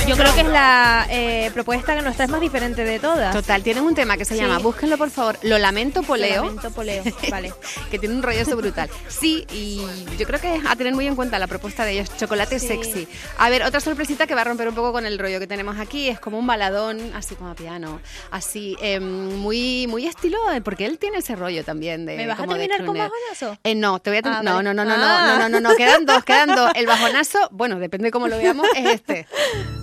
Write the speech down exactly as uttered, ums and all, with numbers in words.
Yo creo que es la eh, propuesta que nos traes más diferente de todas. Total, tienes un tema que se Sí. llama, búsquenlo por favor, Lo Lamento Poleo. Lo lamento, poleo, vale. Que tiene un rollo brutal. Sí, y yo creo que es a tener muy en cuenta la propuesta de ellos, Chocolate Sí. Sexy. A ver, otra sorpresita que va a romper un poco con el rollo que tenemos aquí, es como un baladón, así como a piano, así, eh, muy, muy estilo, porque él tiene ese rollo también de... ¿Me vas a como de terminar con crooner. bajonazo? Eh, no, te voy a ter- Ah, no, vale. no, no, no, Ah. no, no, no, no, no, quedan dos, quedan dos. El bajonazo, bueno, depende de cómo lo veamos, es este.